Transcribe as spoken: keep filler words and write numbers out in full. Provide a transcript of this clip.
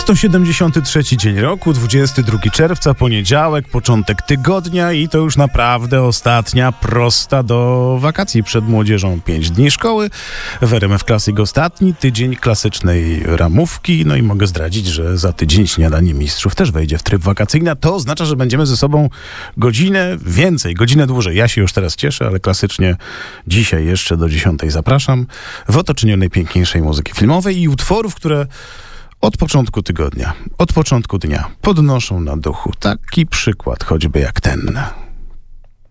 sto siedemdziesiąty trzeci dzień roku, dwudziestego drugiego czerwca, poniedziałek, początek tygodnia i to już naprawdę ostatnia prosta do wakacji przed młodzieżą. Pięć dni szkoły, w R M F Classic ostatni tydzień klasycznej ramówki. No i mogę zdradzić, że za tydzień śniadanie mistrzów też wejdzie w tryb wakacyjny. To oznacza, że będziemy ze sobą godzinę więcej, godzinę dłużej. Ja się już teraz cieszę, ale klasycznie dzisiaj jeszcze do dziesiątej zapraszam w otoczeniu najpiękniejszej muzyki filmowej i utworów, które od początku tygodnia, od początku dnia podnoszą na duchu. Taki przykład choćby jak ten.